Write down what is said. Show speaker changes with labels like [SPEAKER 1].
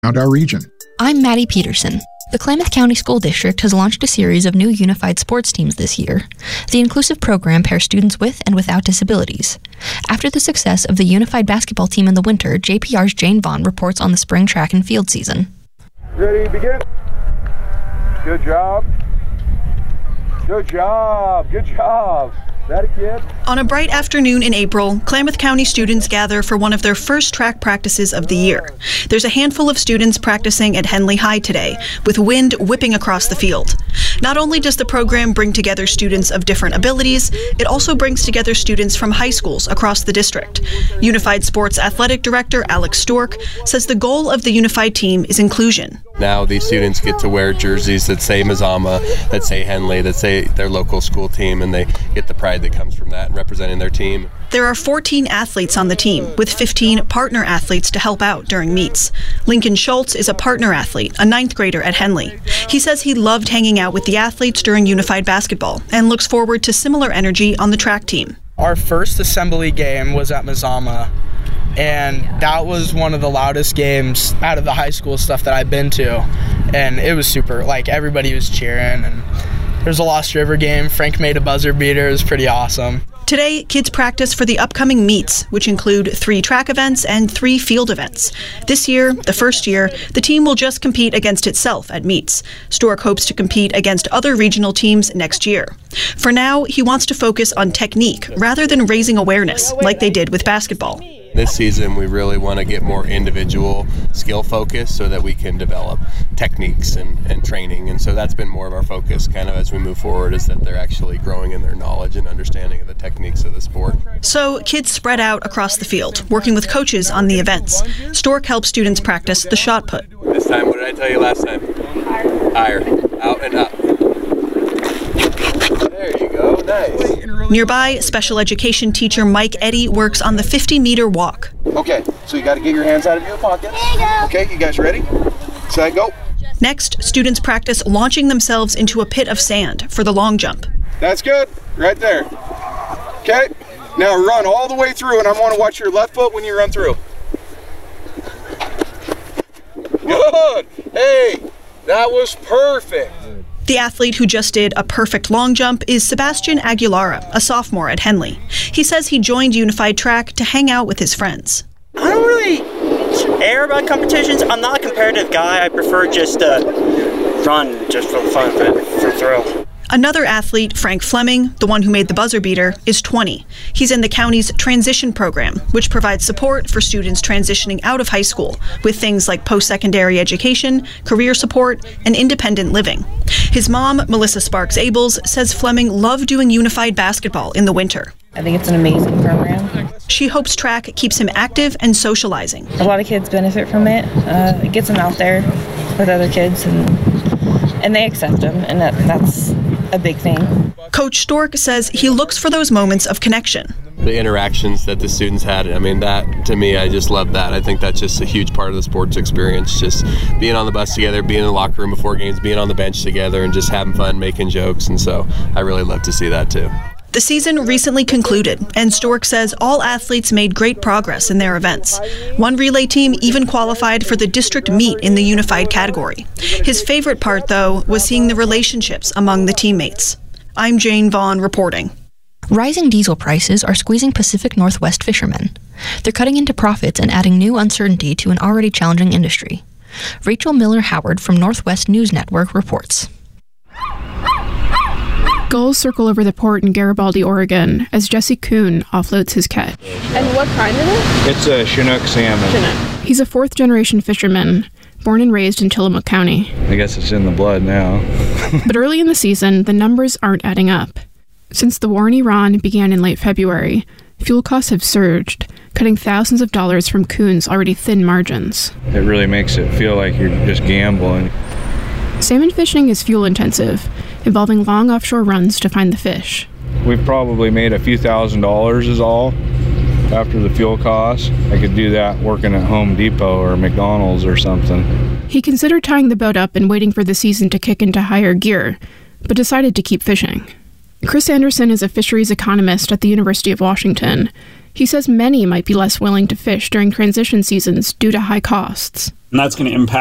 [SPEAKER 1] around our region.
[SPEAKER 2] I'm Maddie Peterson. The Klamath County School District has launched a series of new unified sports teams this year. The inclusive program pairs students with and without disabilities. After the success of the unified basketball team in the winter, JPR's Jane Vaughn reports on the spring track and field season.
[SPEAKER 3] Ready, begin. Good job. Good job. Good job. Is that a kid?
[SPEAKER 4] On a bright afternoon in April, Klamath County students gather for one of their first track practices of the year. There's a handful of students practicing at Henley High today, with wind whipping across the field. Not only does the program bring together students of different abilities, it also brings together students from high schools across the district. Unified Sports Athletic Director Alex Stork says the goal of the unified team is inclusion.
[SPEAKER 5] Now these students get to wear jerseys that say Mazama, that say Henley, that say their local school team, and they get the pride that comes from that and representing their team.
[SPEAKER 4] There are 14 athletes on the team, with 15 partner athletes to help out during meets. Lincoln Schultz is a partner athlete, a 9th grader at Henley. He says he loved hanging out with the athletes during unified basketball and looks forward to similar energy on the track team.
[SPEAKER 6] Our first assembly game was at Mazama, and that was one of the loudest games out of the high school stuff that I've been to, and it was super, everybody was cheering, and there's a Lost River game. Frank made a buzzer beater. It was pretty awesome.
[SPEAKER 4] Today, kids practice for the upcoming meets, which include 3 track events and 3 field events. This year, the first year, the team will just compete against itself at meets. Stork hopes to compete against other regional teams next year. For now, he wants to focus on technique rather than raising awareness like they did with basketball.
[SPEAKER 5] This season, we really want to get more individual skill focus so that we can develop techniques and training. And so that's been more of our focus kind of as we move forward, is that they're actually growing in their knowledge and understanding of the techniques of the sport.
[SPEAKER 4] So kids spread out across the field, working with coaches on the events. Stork helps students practice the shot put.
[SPEAKER 5] This time, what did I tell you last time? Higher. Out and up. There you go. Nice.
[SPEAKER 4] Nearby, special education teacher Mike Eddy works on the 50-meter walk.
[SPEAKER 3] Okay, so you got to get your hands out of your pocket. Okay, you guys ready? Set, go.
[SPEAKER 4] Next, students practice launching themselves into a pit of sand for the long jump.
[SPEAKER 3] That's good, right there. Okay, now run all the way through, and I want to watch your left foot when you run through. Good. Hey, that was perfect.
[SPEAKER 4] The athlete who just did a perfect long jump is Sebastian Aguilara, a sophomore at Henley. He says he joined Unified Track to hang out with his friends.
[SPEAKER 7] I don't really care about competitions. I'm not a competitive guy. I prefer just to run just for fun, for thrill.
[SPEAKER 4] Another athlete, Frank Fleming, the one who made the buzzer beater, is 20. He's in the county's transition program, which provides support for students transitioning out of high school with things like post-secondary education, career support, and independent living. His mom, Melissa Sparks Abels, says Fleming loved doing unified basketball in the winter.
[SPEAKER 8] I think it's an amazing program.
[SPEAKER 4] She hopes track keeps him active and socializing.
[SPEAKER 8] A lot of kids benefit from it. It gets them out there with other kids, and they accept them, and that's a big thing.
[SPEAKER 4] Coach Stork says he looks for those moments of connection.
[SPEAKER 5] The interactions that the students had, that, to me, I just love that. I think that's just a huge part of the sports experience, just being on the bus together, being in the locker room before games, being on the bench together, and just having fun, making jokes, and so I really love to see that too.
[SPEAKER 4] The season recently concluded, and Stork says all athletes made great progress in their events. One relay team even qualified for the district meet in the unified category. His favorite part, though, was seeing the relationships among the teammates. I'm Jane Vaughn reporting.
[SPEAKER 2] Rising diesel prices are squeezing Pacific Northwest fishermen. They're cutting into profits and adding new uncertainty to an already challenging industry. Rachel Miller-Howard from Northwest News Network reports.
[SPEAKER 9] Gulls circle over the port in Garibaldi, Oregon, as Jesse Kuhn offloads his catch.
[SPEAKER 10] And what kind is it?
[SPEAKER 11] It's a Chinook salmon.
[SPEAKER 9] Chinook. He's a fourth-generation fisherman, born and raised in Tillamook County.
[SPEAKER 11] I guess it's in the blood now.
[SPEAKER 9] But early in the season, the numbers aren't adding up. Since the war in Iran began in late February, fuel costs have surged, cutting thousands of dollars from Kuhn's already thin margins.
[SPEAKER 11] It really makes it feel like you're just gambling.
[SPEAKER 9] Salmon fishing is fuel-intensive, involving long offshore runs to find the fish.
[SPEAKER 11] We've probably made a few $1,000s is all after the fuel costs. I could do that working at Home Depot or McDonald's or something.
[SPEAKER 9] He considered tying the boat up and waiting for the season to kick into higher gear, but decided to keep fishing. Chris Anderson is a fisheries economist at the University of Washington. He says many might be less willing to fish during transition seasons due to high costs.
[SPEAKER 1] and that's going to impact